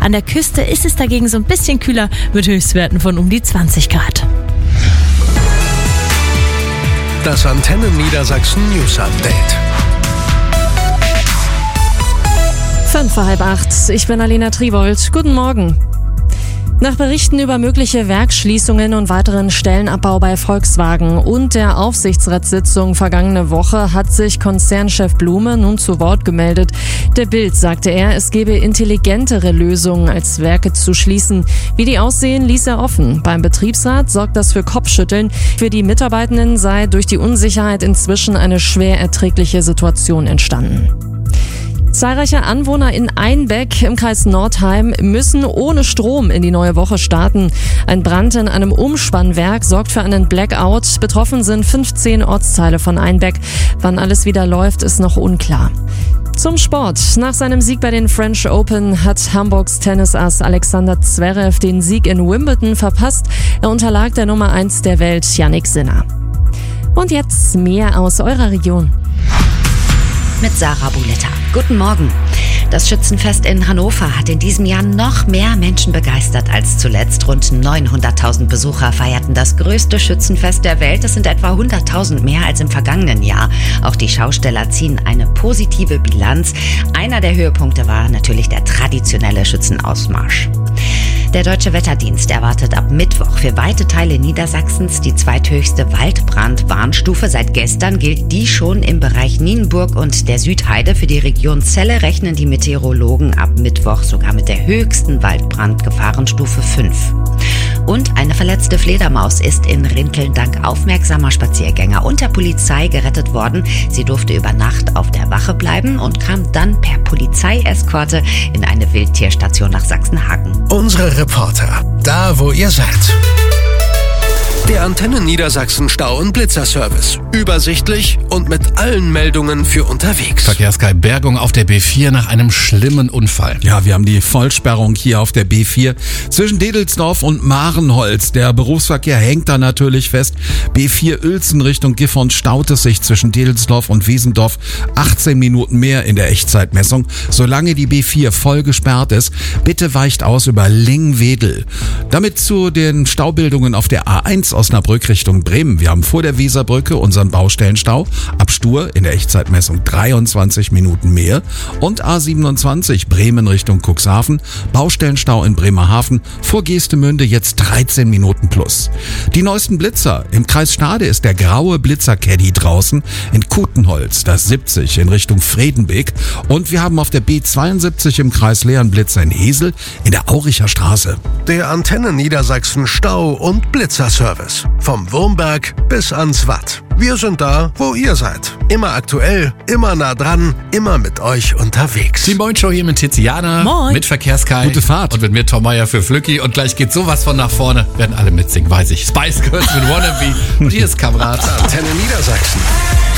An der Küste ist es dagegen so ein bisschen kühler mit Höchstwerten von um die 20 Grad. Das Antenne Niedersachsen News Update. 7:55. Ich bin Alena Triwold. Guten Morgen. Nach Berichten über mögliche Werksschließungen und weiteren Stellenabbau bei Volkswagen und der Aufsichtsratssitzung vergangene Woche hat sich Konzernchef Blume nun zu Wort gemeldet. Der Bild sagte er, es gebe intelligentere Lösungen als Werke zu schließen. Wie die aussehen, ließ er offen. Beim Betriebsrat sorgt das für Kopfschütteln. Für die Mitarbeitenden sei durch die Unsicherheit inzwischen eine schwer erträgliche Situation entstanden. Zahlreiche Anwohner in Einbeck im Kreis Nordheim müssen ohne Strom in die neue Woche starten. Ein Brand in einem Umspannwerk sorgt für einen Blackout. Betroffen sind 15 Ortsteile von Einbeck. Wann alles wieder läuft, ist noch unklar. Zum Sport. Nach seinem Sieg bei den French Open hat Hamburgs Tennisass Alexander Zverev den Sieg in Wimbledon verpasst. Er unterlag der Nummer 1 der Welt, Jannik Sinner. Und jetzt mehr aus eurer Region. Mit Sarah Buletta. Guten Morgen. Das Schützenfest in Hannover hat in diesem Jahr noch mehr Menschen begeistert als zuletzt. Rund 900.000 Besucher feierten das größte Schützenfest der Welt. Das sind etwa 100.000 mehr als im vergangenen Jahr. Auch die Schausteller ziehen eine positive Bilanz. Einer der Höhepunkte war natürlich der traditionelle Schützenausmarsch. Der Deutsche Wetterdienst erwartet ab Mittwoch für weite Teile Niedersachsens die zweithöchste Waldbrandwarnstufe. Seit gestern gilt die schon im Bereich Nienburg und der Südheide. Für die Region Celle rechnen die Meteorologen ab Mittwoch sogar mit der höchsten Waldbrandgefahrenstufe 5. Und eine verletzte Fledermaus ist in Rinteln dank aufmerksamer Spaziergänger und der Polizei gerettet worden. Sie durfte über Nacht auf der Wache bleiben und kam dann per Polizeieskorte in eine Wildtierstation nach Sachsenhagen. Unsere Reporter, da wo ihr seid. Der Antenne Niedersachsen Stau- und Blitzerservice. Übersichtlich und mit allen Meldungen für unterwegs. Verkehrskai Bergung auf der B4 nach einem schlimmen Unfall. Ja, wir haben die Vollsperrung hier auf der B4 zwischen Dedelsdorf und Marenholz. Der Berufsverkehr hängt da natürlich fest. B4 Uelzen Richtung Gifhorn staut es sich zwischen Dedelsdorf und Wiesendorf 18 Minuten mehr in der Echtzeitmessung. Solange die B4 voll gesperrt ist, bitte weicht aus über Lingwedel. Damit zu den Staubildungen auf der A1 Osnabrück Richtung Bremen. Wir haben vor der Weserbrücke unseren Baustellenstau. Ab Stur in der Echtzeitmessung 23 Minuten mehr. Und A27 Bremen Richtung Cuxhaven. Baustellenstau in Bremerhaven. Vor Geestemünde jetzt 13 Minuten plus. Die neuesten Blitzer. Im Kreis Stade ist der graue Blitzer-Caddy draußen. In Kutenholz das 70 in Richtung Fredenbeek. Und wir haben auf der B72 im Kreis Leeren Blitzer in Hesel in der Auricher Straße. Der Antenne Niedersachsen Stau- und Blitzerservice. Vom Wurmberg bis ans Watt. Wir sind da, wo ihr seid. Immer aktuell, immer nah dran, immer mit euch unterwegs. Die Moin Show hier mit Tiziana. Moin. Mit Verkehrskai. Gute Fahrt. Und mit mir Tom Meyer für Flücki. Und gleich geht sowas von nach vorne. Werden alle mitsingen, weiß ich. Spice Girls mit Wannabe. Und hier ist Kamerad. Antenne Niedersachsen.